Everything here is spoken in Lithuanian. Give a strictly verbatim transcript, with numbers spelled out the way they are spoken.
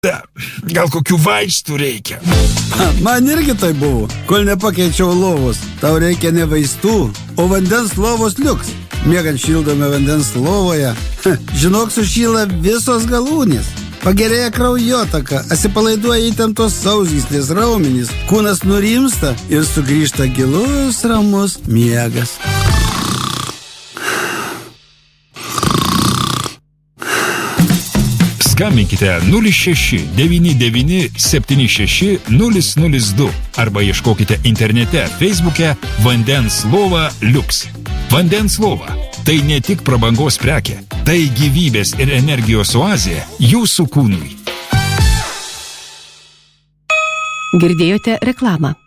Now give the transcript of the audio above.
Gal kokių vaistų reikia? Man irgi tai buvo, kol nepakeičiau lovos. Tau reikia ne vaistų, o vandens lovos liuks. Miegant šildome vandens lovoje. Žinok, sušyla visos galūnės. Pagerėja kraujotaka, atsipalaiduoja įtemptos sausgyslės raumenys, kūnas nurimsta ir sugrįžta gilus, ramus miegas. Skambinkite nulis šeši devyni devyni septyni šeši nulis nulis du arba ieškokite internete Facebook'e Vandens lova Liuks. Vandens lova – tai ne tik prabangos prekė, tai gyvybės ir energijos oazė jūsų kūnui. Girdėjote reklamą.